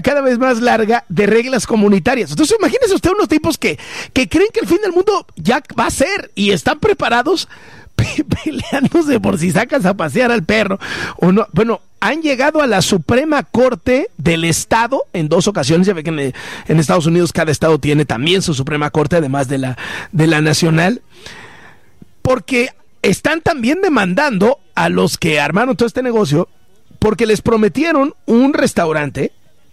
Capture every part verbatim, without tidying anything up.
cada vez más larga de reglas comunitarias. Entonces imagínese usted unos tipos que, que creen que el fin del mundo ya va a ser y están preparados pe- peleándose por si sacas a pasear al perro o no. Bueno, han llegado a la Suprema Corte del Estado en dos ocasiones. Ya ve que en, en Estados Unidos cada estado tiene también su Suprema Corte, además de la, de la nacional, porque están también demandando a los que armaron todo este negocio porque les prometieron un restaurante,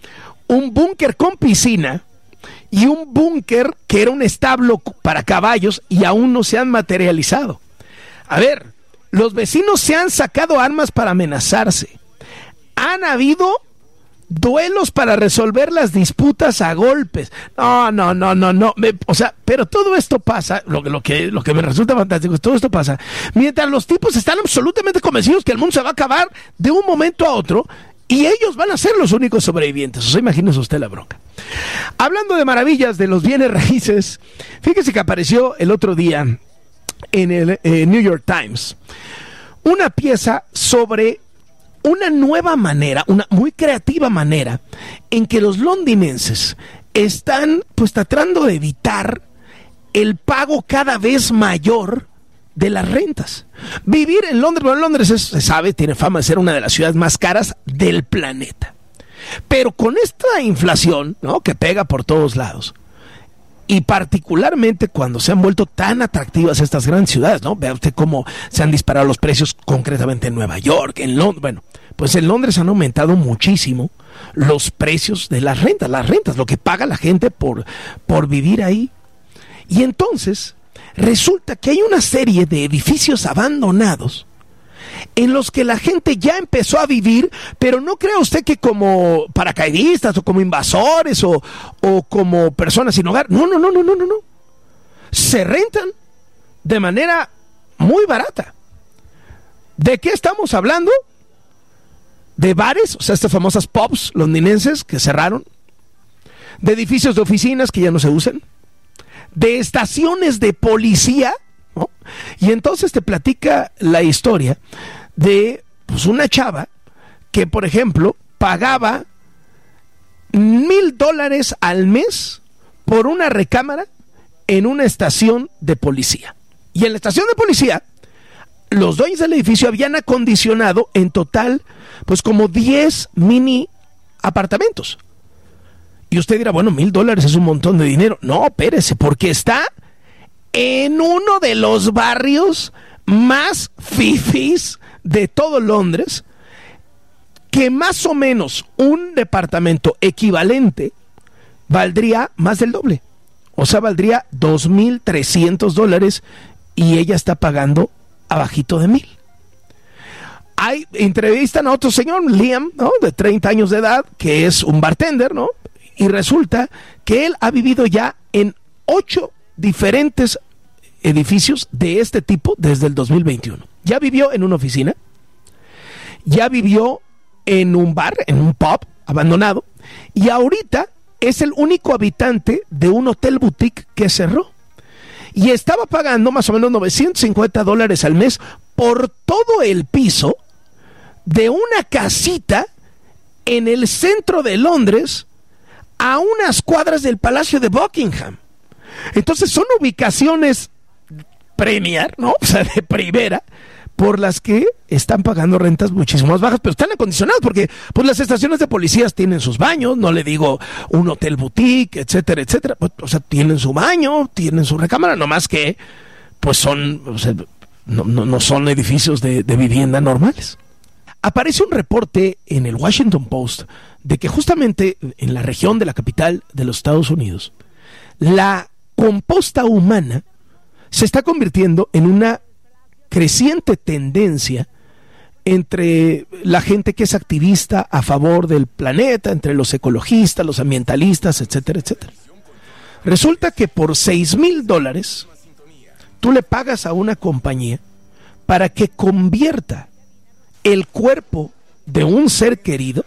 un búnker con piscina y un búnker que era un establo para caballos y aún no se han materializado. A ver, los vecinos se han sacado armas para amenazarse. Han habido duelos para resolver las disputas a golpes. No, no, no, no, no. Me, o sea, pero todo esto pasa, lo, lo, que, lo que me resulta fantástico es todo esto pasa mientras los tipos están absolutamente convencidos que el mundo se va a acabar de un momento a otro y ellos van a ser los únicos sobrevivientes. O sea, imagínese usted la bronca. Hablando de maravillas de los bienes raíces, fíjese que apareció el otro día en el eh, New York Times una pieza sobre una nueva manera, una muy creativa manera en que los londinenses están pues tratando de evitar el pago cada vez mayor de las rentas. Vivir en Londres, bueno, Londres es, se sabe, tiene fama de ser una de las ciudades más caras del planeta. Pero con esta inflación, ¿no?, que pega por todos lados, y particularmente cuando se han vuelto tan atractivas estas grandes ciudades, ¿no? Vea usted cómo se han disparado los precios concretamente en Nueva York, en Londres. Bueno, pues en Londres han aumentado muchísimo los precios de las rentas, las rentas, lo que paga la gente por, por vivir ahí. Y entonces resulta que hay una serie de edificios abandonados en los que la gente ya empezó a vivir, pero no crea usted que como paracaidistas o como invasores o, o como personas sin hogar. No, no, no, no, no, no, no. Se rentan de manera muy barata. ¿De qué estamos hablando? De bares, o sea, estas famosas pubs londinenses que cerraron, de edificios de oficinas que ya no se usan, de estaciones de policía, ¿no? Y entonces te platica la historia de pues, una chava que, por ejemplo, pagaba mil dólares al mes por una recámara en una estación de policía. Y en la estación de policía, los dueños del edificio habían acondicionado en total, pues como diez mini apartamentos. Y usted dirá, bueno, mil dólares es un montón de dinero. No, espérese, porque está en uno de los barrios más fifís de todo Londres, que más o menos un departamento equivalente valdría más del doble. O sea, valdría dos mil trescientos dólares y ella está pagando abajito de mil. Hay, entrevistan a otro señor, Liam, ¿no?, de treinta años de edad, que es un bartender, ¿no? Y resulta que él ha vivido ya en ocho diferentes edificios de este tipo desde el dos mil veintiuno. Ya vivió en una oficina, ya vivió en un bar, en un pub abandonado, y ahorita es el único habitante de un hotel boutique que cerró. Y estaba pagando más o menos novecientos cincuenta dólares al mes por todo el piso de una casita en el centro de Londres, a unas cuadras del Palacio de Buckingham. Entonces son ubicaciones Premier, ¿no? O sea, de primera, por las que están pagando rentas muchísimo más bajas, pero están acondicionadas porque pues las estaciones de policías tienen sus baños, no le digo un hotel boutique, etcétera, etcétera. Pues, o sea, tienen su baño, tienen su recámara, nomás que pues son, o sea, no, no, no son edificios de, de vivienda normales. Aparece un reporte en el Washington Post de que justamente en la región de la capital de los Estados Unidos, la composta humana se está convirtiendo en una creciente tendencia entre la gente que es activista a favor del planeta, entre los ecologistas, los ambientalistas, etcétera, etcétera. Resulta que por seis mil dólares tú le pagas a una compañía para que convierta el cuerpo de un ser querido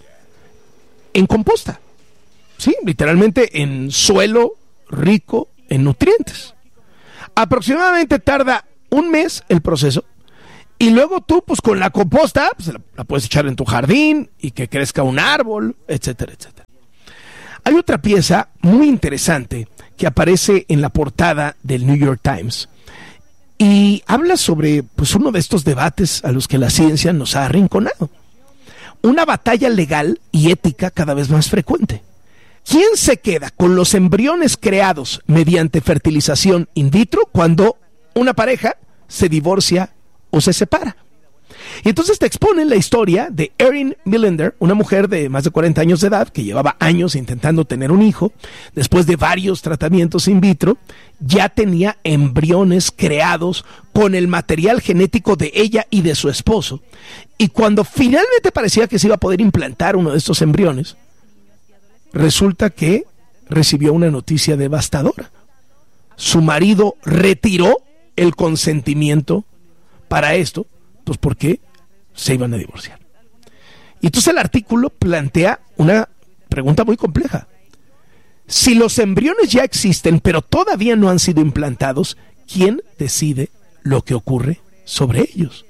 en composta, sí, literalmente en suelo rico en nutrientes. Aproximadamente tarda un mes el proceso y luego tú pues con la composta pues, la, la puedes echar en tu jardín y que crezca un árbol, etcétera, etcétera. Hay otra pieza muy interesante que aparece en la portada del New York Times y habla sobre pues, uno de estos debates a los que la ciencia nos ha arrinconado. Una batalla legal y ética cada vez más frecuente. ¿Quién se queda con los embriones creados mediante fertilización in vitro cuando una pareja se divorcia o se separa? Y entonces te exponen la historia de Erin Millender, una mujer de más de cuarenta años de edad que llevaba años intentando tener un hijo. Después de varios tratamientos in vitro, ya tenía embriones creados con el material genético de ella y de su esposo. Y cuando finalmente parecía que se iba a poder implantar uno de estos embriones, resulta que recibió una noticia devastadora. Su marido retiró el consentimiento para esto, pues porque se iban a divorciar. Y entonces el artículo plantea una pregunta muy compleja. Si los embriones ya existen, pero todavía no han sido implantados, ¿quién decide lo que ocurre sobre ellos?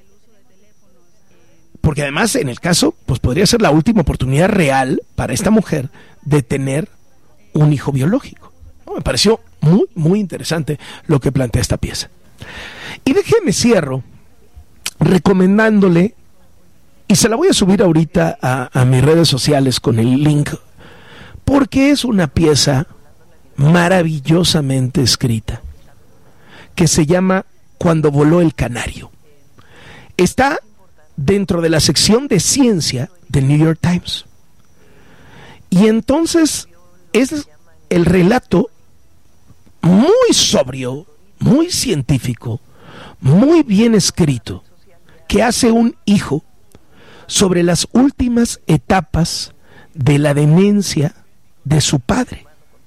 Porque además, en el caso, pues podría ser la última oportunidad real para esta mujer de tener un hijo biológico. ¿No? Me pareció muy, muy interesante lo que plantea esta pieza. Y déjeme cierro recomendándole, y se la voy a subir ahorita a, a mis redes sociales con el link, porque es una pieza maravillosamente escrita, que se llama Cuando voló el canario. Está dentro de la sección de ciencia del New York Times. Y entonces es el relato muy sobrio, muy científico, muy bien escrito, que hace un hijo sobre las últimas etapas de la demencia de su padre.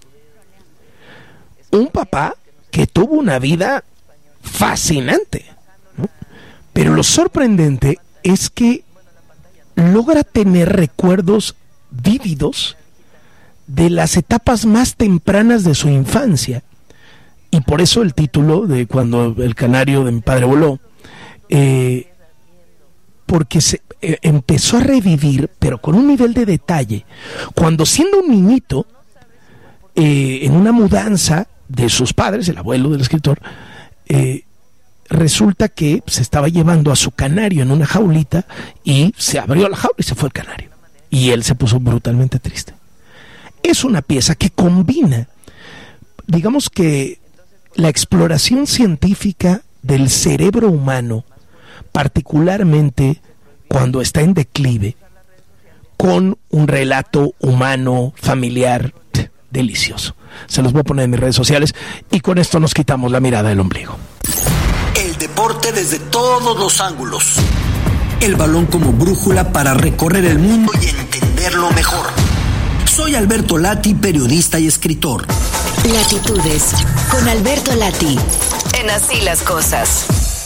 Un papá que tuvo una vida fascinante, ¿no? Pero lo sorprendente es que logra tener recuerdos vívidos de las etapas más tempranas de su infancia. Y por eso el título de Cuando el canario de mi padre voló, eh, porque se eh, empezó a revivir, pero con un nivel de detalle, cuando siendo un niñito, eh, en una mudanza de sus padres, el abuelo del escritor, eh, resulta que se estaba llevando a su canario en una jaulita y se abrió la jaula y se fue el canario. Y él se puso brutalmente triste. Es una pieza que combina, digamos que, la exploración científica del cerebro humano, particularmente cuando está en declive, con un relato humano, familiar, delicioso. Se los voy a poner en mis redes sociales y con esto nos quitamos la mirada del ombligo. El deporte desde todos los ángulos. El balón como brújula para recorrer el mundo y entenderlo mejor. Soy Alberto Lati, periodista y escritor. Latitudes con Alberto Lati. En Así las Cosas.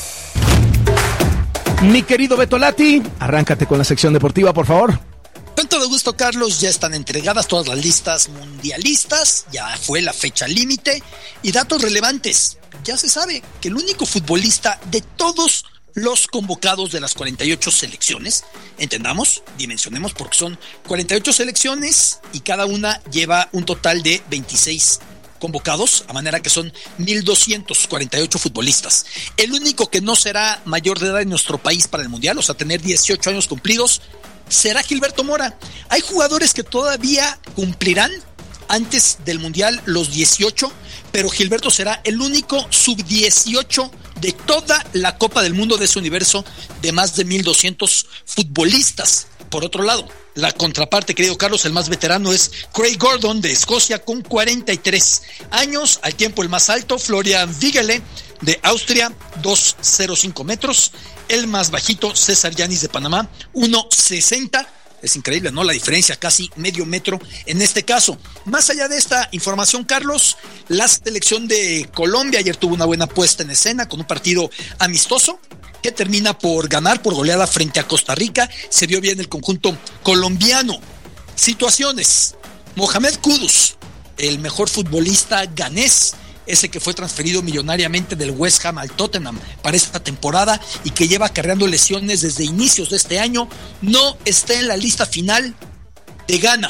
Mi querido Beto Lati, arráncate con la sección deportiva, por favor. Con todo gusto, Carlos. Ya están entregadas todas las listas mundialistas. Ya fue la fecha límite. Y datos relevantes. Ya se sabe que el único futbolista de todos los convocados de las cuarenta y ocho selecciones, entendamos, dimensionemos porque son cuarenta y ocho selecciones y cada una lleva un total de veintiséis convocados, a manera que son mil doscientos cuarenta y ocho futbolistas. El único que no será mayor de edad en nuestro país para el Mundial, o sea, tener dieciocho años cumplidos, será Gilberto Mora. Hay jugadores que todavía cumplirán antes del Mundial los dieciocho, pero Gilberto será el único sub dieciocho de toda la Copa del Mundo de ese universo de más de mil doscientos futbolistas. Por otro lado, la contraparte, querido Carlos, el más veterano es Craig Gordon de Escocia con cuarenta y tres años, al tiempo el más alto, Florian Wiegele de Austria, dos cero cinco metros, el más bajito, César Yanis de Panamá, uno sesenta. Es increíble, ¿no? La diferencia, casi medio metro en este caso. Más allá de esta información, Carlos, la selección de Colombia ayer tuvo una buena puesta en escena con un partido amistoso que termina por ganar por goleada frente a Costa Rica. Se vio bien el conjunto colombiano. Situaciones. Mohamed Kudus, el mejor futbolista ganés, ese que fue transferido millonariamente del West Ham al Tottenham para esta temporada y que lleva acarreando lesiones desde inicios de este año, no está en la lista final de Ghana.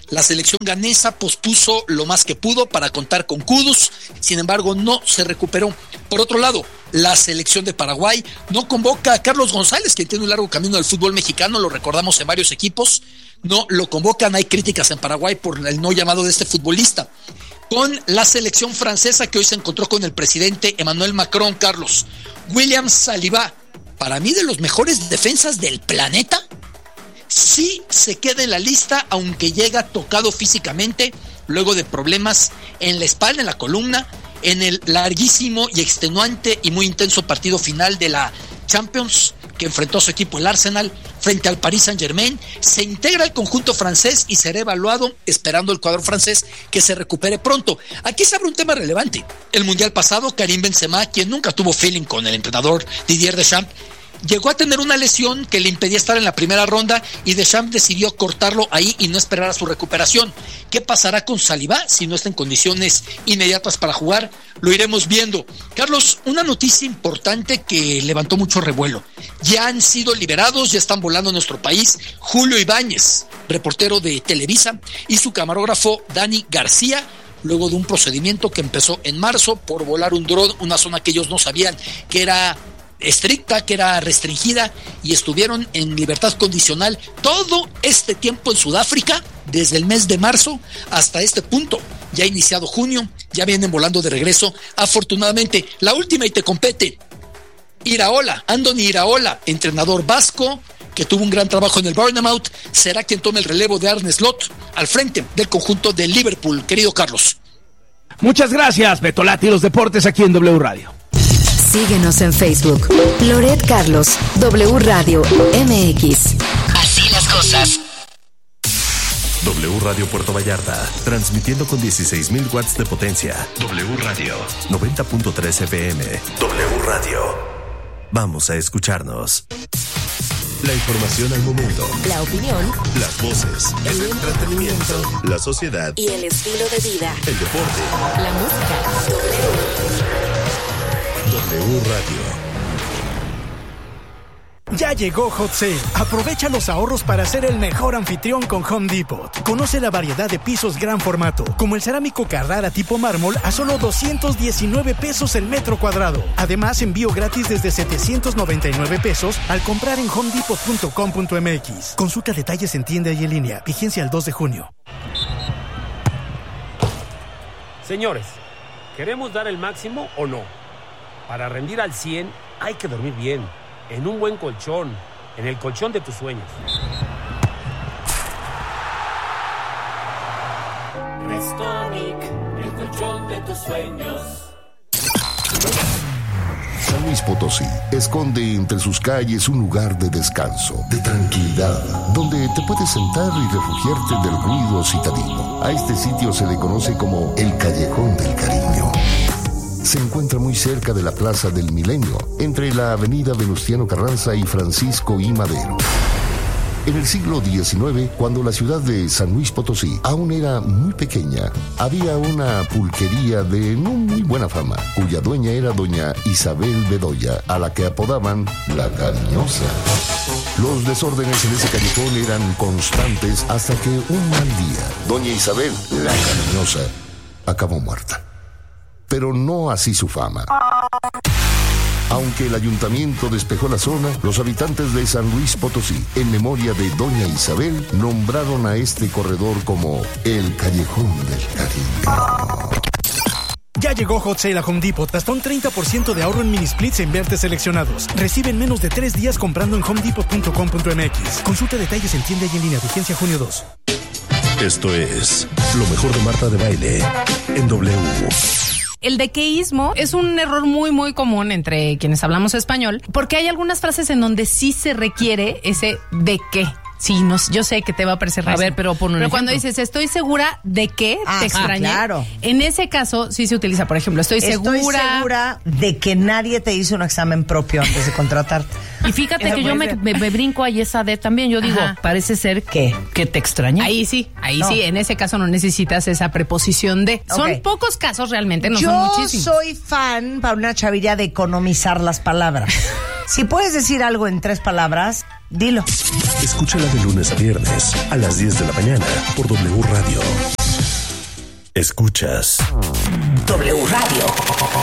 La selección ganesa pospuso lo más que pudo para contar con Kudus, sin embargo no se recuperó. Por otro lado, la selección de Paraguay no convoca a Carlos González, quien tiene un largo camino del fútbol mexicano, lo recordamos en varios equipos, no lo convocan, hay críticas en Paraguay por el no llamado de este futbolista. Con la selección francesa que hoy se encontró con el presidente Emmanuel Macron, Carlos, William Saliba, para mí de los mejores defensas del planeta, sí se queda en la lista, aunque llega tocado físicamente, luego de problemas en la espalda, en la columna, en el larguísimo y extenuante y muy intenso partido final de la Champions, que enfrentó a su equipo el Arsenal frente al Paris Saint-Germain. Se integra al conjunto francés y será evaluado, esperando el cuadro francés que se recupere pronto. Aquí se abre un tema relevante. El mundial pasado, Karim Benzema, quien nunca tuvo feeling con el entrenador Didier Deschamps, llegó a tener una lesión que le impedía estar en la primera ronda y Deschamps decidió cortarlo ahí y no esperar a su recuperación. ¿Qué pasará con Saliba si no está en condiciones inmediatas para jugar? Lo iremos viendo. Carlos, una noticia importante que levantó mucho revuelo. Ya han sido liberados, ya están volando a nuestro país Julio Ibáñez, reportero de Televisa, y su camarógrafo Dani García, luego de un procedimiento que empezó en marzo por volar un dron, una zona que ellos no sabían que era estricta, que era restringida, y estuvieron en libertad condicional todo este tiempo en Sudáfrica, desde el mes de marzo hasta este punto. Ya ha iniciado junio, ya vienen volando de regreso. Afortunadamente, la última y te compete. Iraola, Andoni Iraola, entrenador vasco, que tuvo un gran trabajo en el Bournemouth, será quien tome el relevo de Arne Slot al frente del conjunto de Liverpool. Querido Carlos. Muchas gracias, Beto Lati, los deportes aquí en W Radio. Síguenos en Facebook, Loret Carlos, W Radio M X. Así las cosas. W Radio Puerto Vallarta, transmitiendo con dieciséis mil watts de potencia. W Radio, noventa punto tres F M. W Radio. Vamos a escucharnos. La información al momento. La opinión. Las voces. El, el entretenimiento. entretenimiento. La sociedad. Y el estilo de vida. El deporte. La música. W Radio. Ya llegó Hot Sale. Aprovecha los ahorros para ser el mejor anfitrión con Home Depot. Conoce la variedad de pisos gran formato, como el cerámico Carrara tipo mármol a solo doscientos diecinueve pesos el metro cuadrado. Además, envío gratis desde setecientos noventa y nueve pesos al comprar en home depot punto com punto m x. Consulta detalles en tienda y en línea. Vigencia el dos de junio. Señores, ¿queremos dar el máximo o no? Para rendir al cien hay que dormir bien, en un buen colchón, en el colchón de tus sueños. Restonic, el colchón de tus sueños. San Luis Potosí esconde entre sus calles un lugar de descanso, de tranquilidad, donde te puedes sentar y refugiarte del ruido citadino. A este sitio se le conoce como el Callejón del Cariño. Se encuentra muy cerca de la Plaza del Milenio, entre la avenida Venustiano Carranza y Francisco I. Madero. En el siglo diecinueve, cuando la ciudad de San Luis Potosí aún era muy pequeña, había una pulquería de no muy buena fama, cuya dueña era doña Isabel Bedoya, a la que apodaban La Cariñosa. Los desórdenes en ese callejón eran constantes hasta que un mal día, doña Isabel, La Cariñosa, acabó muerta. Pero no así su fama. Aunque el ayuntamiento despejó la zona, los habitantes de San Luis Potosí, en memoria de doña Isabel, nombraron a este corredor como el Callejón del Cariño. Ya llegó Hot Sale a Home Depot. Hasta un treinta por ciento de ahorro en mini splits en vertes seleccionados. Recibe en menos de tres días comprando en home depot punto com punto m x. Consulta detalles en tienda y en línea. Vigencia junio dos. Esto es lo mejor de Marta de Baile en W. El dequeísmo es un error muy, muy común entre quienes hablamos español, porque hay algunas frases en donde sí se requiere ese de qué. Sí, no, yo sé que te va a parecer raro. A ver, pero pon un Pero ejemplo. cuando dices, estoy segura de que Ah, te extrañé, ah, claro. en ese caso sí se utiliza, por ejemplo, estoy, Estoy segura... segura de que nadie te hizo un examen propio antes de contratarte. Y fíjate Eso que yo puede me, ser. me, me brinco ahí esa de también. Yo digo, Ajá. parece ser ¿Qué? que te extrañé. Ahí sí, ahí No. sí, en ese caso no necesitas esa preposición de. Son Ok. pocos casos realmente, no Yo son muchísimos. soy fan, para una chavilla, de economizar las palabras. Si puedes decir algo en tres palabras, dilo. Escúchala de lunes a viernes a las diez de la mañana por W Radio. Escuchas W Radio.